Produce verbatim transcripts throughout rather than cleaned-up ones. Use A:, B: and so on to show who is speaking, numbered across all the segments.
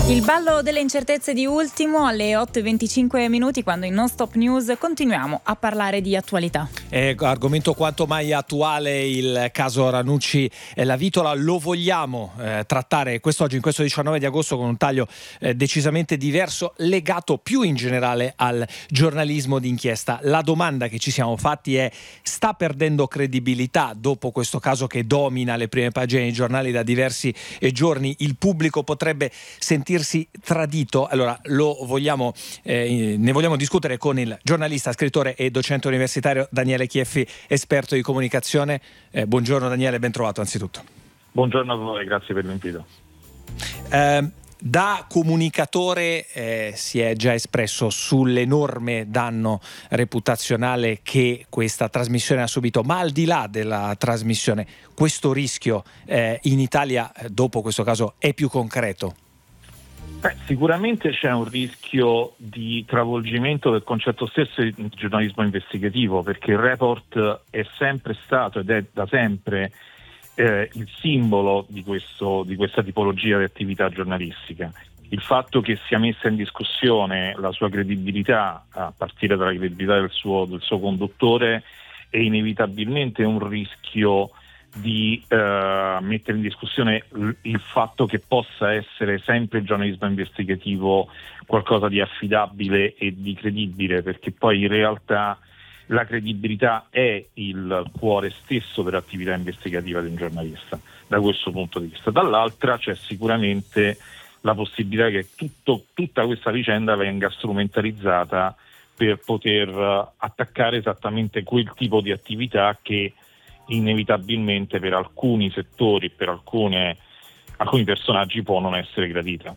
A: Il ballo delle incertezze di Ultimo alle otto e venticinque minuti, quando in Non Stop News continuiamo a parlare di attualità.
B: È argomento quanto mai attuale il caso Ranucci e La Vitola. Lo vogliamo eh, trattare quest'oggi, in questo diciannove di agosto, con un taglio eh, decisamente diverso, legato più in generale al giornalismo d'inchiesta. La domanda che ci siamo fatti è: sta perdendo credibilità dopo questo caso che domina le prime pagine dei giornali da diversi eh, giorni? Il pubblico potrebbe sentirsi tradito? Allora lo vogliamo eh, ne vogliamo discutere con il giornalista, scrittore e docente universitario Daniele Chieffi, esperto di comunicazione. Eh, buongiorno Daniele, ben trovato anzitutto.
C: Buongiorno a voi, grazie per l'invito.
B: Eh, da comunicatore eh, si è già espresso sull'enorme danno reputazionale che questa trasmissione ha subito, ma al di là della trasmissione, questo rischio eh, in Italia dopo questo caso è più concreto?
C: Beh, sicuramente c'è un rischio di travolgimento del concetto stesso di giornalismo investigativo, perché il report è sempre stato ed è da sempre eh, il simbolo di, questo, di questa tipologia di attività giornalistica. Il fatto che sia messa in discussione la sua credibilità, a partire dalla credibilità del suo, del suo conduttore, è inevitabilmente un rischio di eh, mettere in discussione l- il fatto che possa essere sempre il giornalismo investigativo qualcosa di affidabile e di credibile, perché poi in realtà la credibilità è il cuore stesso dell'attività investigativa di un giornalista, da questo punto di vista. Dall'altra c'è sicuramente la possibilità che tutto, tutta questa vicenda venga strumentalizzata per poter attaccare esattamente quel tipo di attività che inevitabilmente per alcuni settori, per alcune, alcuni personaggi può non essere gradita.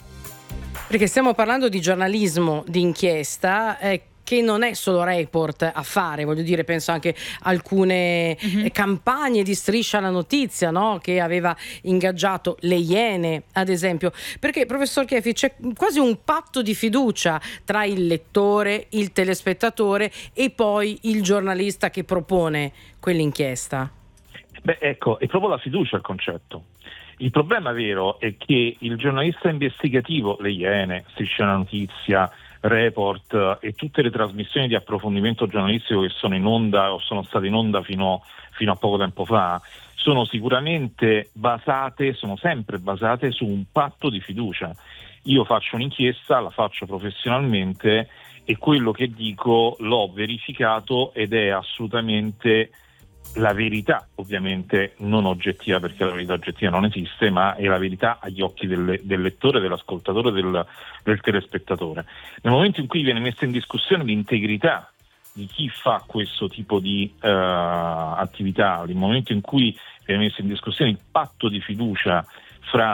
D: Perché stiamo parlando di giornalismo d'inchiesta eh, che non è solo report a fare, voglio dire, penso anche a alcune mm-hmm. campagne di Striscia la Notizia, no? Che aveva ingaggiato le Iene, ad esempio, perché professor Chieffi c'è quasi un patto di fiducia tra il lettore, il telespettatore e poi il giornalista che propone quell'inchiesta.
C: Beh, ecco, è proprio la fiducia il concetto. Il problema vero è che il giornalista investigativo, le Iene, Striscia la Notizia, Report e tutte le trasmissioni di approfondimento giornalistico che sono in onda o sono state in onda fino, fino a poco tempo fa, sono sicuramente basate, sono sempre basate su un patto di fiducia. Io faccio un'inchiesta, la faccio professionalmente e quello che dico l'ho verificato ed è assolutamente la verità, ovviamente non oggettiva, perché la verità oggettiva non esiste, ma è la verità agli occhi del, del lettore, dell'ascoltatore, del, del telespettatore. Nel momento in cui viene messa in discussione l'integrità di chi fa questo tipo di uh, attività, nel momento in cui viene messo in discussione il patto di fiducia fra